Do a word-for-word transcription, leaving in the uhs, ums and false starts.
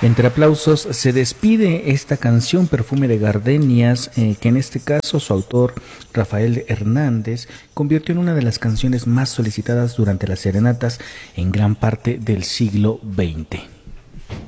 Entre aplausos se despide esta canción Perfume de Gardenias, eh, que en este caso su autor Rafael Hernández convirtió en una de las canciones más solicitadas durante las serenatas en gran parte del siglo veinte.